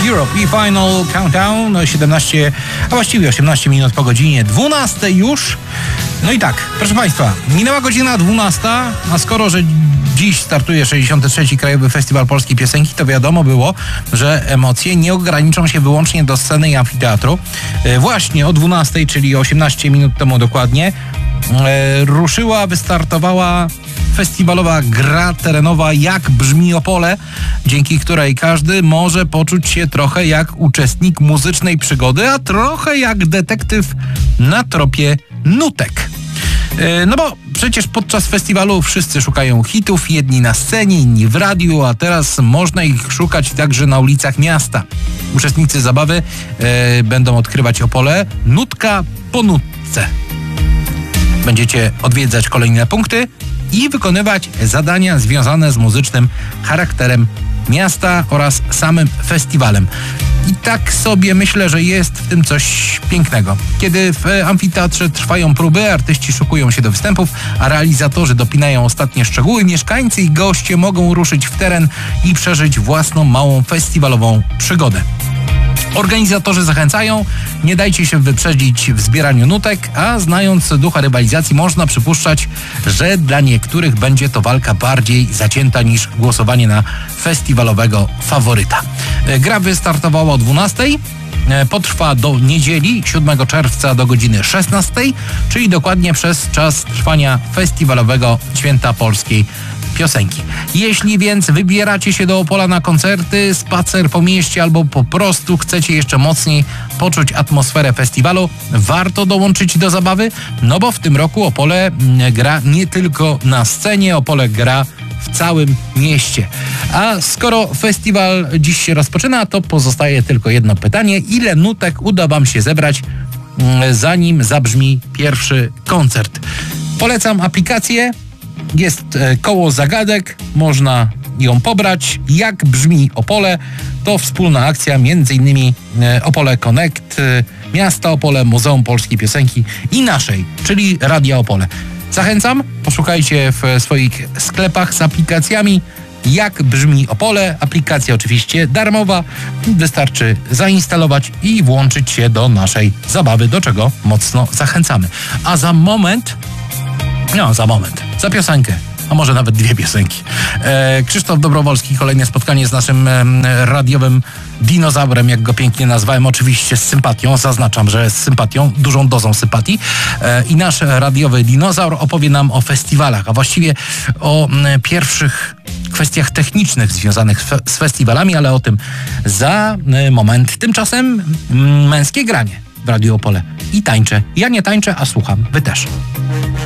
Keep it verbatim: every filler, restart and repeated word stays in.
Europe i Final Countdown, siedemnaście, a właściwie osiemnaście minut po godzinie dwunastej już. No i tak, proszę Państwa, minęła godzina dwunasta, a skoro, że dziś startuje sześćdziesiąty trzeci Krajowy Festiwal Polskiej Piosenki, to wiadomo było, że emocje nie ograniczą się wyłącznie do sceny i amfiteatru. Właśnie o dwunastej, czyli osiemnaście minut temu dokładnie, ruszyła, wystartowała festiwalowa gra terenowa Jak brzmi Opole, dzięki której każdy może poczuć się trochę jak uczestnik muzycznej przygody, a trochę jak detektyw na tropie nutek. No bo przecież podczas festiwalu wszyscy szukają hitów, jedni na scenie, inni w radiu, a teraz można ich szukać także na ulicach miasta. Uczestnicy zabawy e, będą odkrywać Opole nutka po nutce. Będziecie odwiedzać kolejne punkty i wykonywać zadania związane z muzycznym charakterem miasta oraz samym festiwalem. I tak sobie myślę, że jest w tym coś pięknego. Kiedy w amfiteatrze trwają próby, artyści szykują się do występów, a realizatorzy dopinają ostatnie szczegóły, mieszkańcy i goście mogą ruszyć w teren i przeżyć własną małą festiwalową przygodę. Organizatorzy zachęcają, nie dajcie się wyprzedzić w zbieraniu nutek, a znając ducha rywalizacji można przypuszczać, że dla niektórych będzie to walka bardziej zacięta niż głosowanie na festiwalowego faworyta. Gra wystartowała o dwunastej, potrwa do niedzieli siódmego czerwca do godziny szesnastej, czyli dokładnie przez czas trwania festiwalowego Święta Polskiej Piosenki. Jeśli więc wybieracie się do Opola na koncerty, spacer po mieście albo po prostu chcecie jeszcze mocniej poczuć atmosferę festiwalu, warto dołączyć do zabawy, no bo w tym roku Opole gra nie tylko na scenie, Opole gra w całym mieście. A skoro festiwal dziś się rozpoczyna, to pozostaje tylko jedno pytanie. Ile nutek uda Wam się zebrać, zanim zabrzmi pierwszy koncert? Polecam aplikację. Jest koło zagadek, można ją pobrać. Jak brzmi Opole? To wspólna akcja między innymi Opole Connect, Miasta Opole, Muzeum Polskiej Piosenki i naszej, czyli Radia Opole. Zachęcam, poszukajcie w swoich sklepach z aplikacjami Jak brzmi Opole. Aplikacja oczywiście darmowa, wystarczy zainstalować i włączyć się do naszej zabawy, do czego mocno zachęcamy. A za moment, no za moment, za piosenkę, a może nawet dwie piosenki. E, Krzysztof Dobrowolski, kolejne spotkanie z naszym e, radiowym dinozaurem, jak go pięknie nazwałem, oczywiście z sympatią, zaznaczam, że z sympatią, dużą dozą sympatii. E, I nasz radiowy dinozaur opowie nam o festiwalach, a właściwie o m, pierwszych kwestiach technicznych związanych fe, z festiwalami, ale o tym za e, moment. Tymczasem m, męskie granie w Radiu Opole. I tańczę. Ja nie tańczę, a słucham. Wy też.